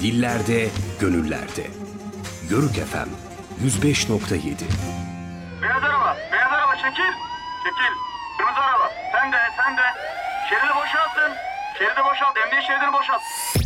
dillerde, gönüllerde. Yörük FM 105.7. Beyaz araba çekil. Çekil. Kırmızı araba. Sen de. Şeridi boşaltın. Şeridi boşalt. Emniyet şeridini boşalt.